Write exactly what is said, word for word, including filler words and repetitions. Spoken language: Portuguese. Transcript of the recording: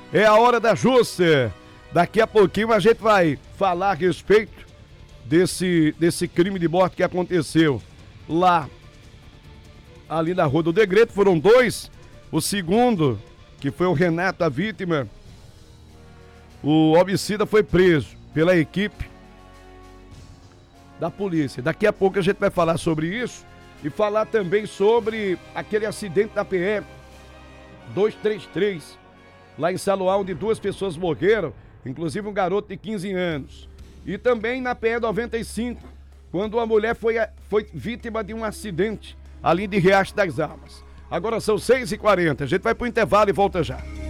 É a hora da Justa. Daqui a pouquinho a gente vai falar a respeito desse, desse crime de morte que aconteceu lá, ali na Rua do Degredo. Foram dois. O segundo, que foi o Renato, a vítima, o homicida foi preso pela equipe da polícia. Daqui a pouco a gente vai falar sobre isso e falar também sobre aquele acidente da P E duzentos e trinta e três, lá em Saloá, onde duas pessoas morreram, inclusive um garoto de quinze anos. E também na P E noventa e cinco, quando uma mulher foi, foi vítima de um acidente ali de Riacho das Almas. Agora são seis e quarenta, a gente vai pro intervalo e volta já.